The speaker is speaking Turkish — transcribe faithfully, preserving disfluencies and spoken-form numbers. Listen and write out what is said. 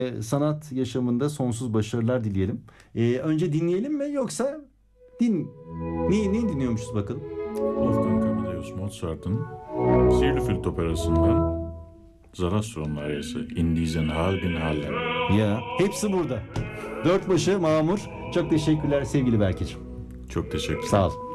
e, sanat yaşamında sonsuz başarılar dileyelim. E, önce dinleyelim mi yoksa din ne, ne dinliyormuşuz bakalım? Wolfgang Amadeus Mozart'ın Sihirli Operası'ndan Zarastron'un aryası In diesen halben Hallen. Ya hepsi burada. Dört başı mamur. Çok teşekkürler sevgili Berkeciğim. Çok teşekkür Sağ ol.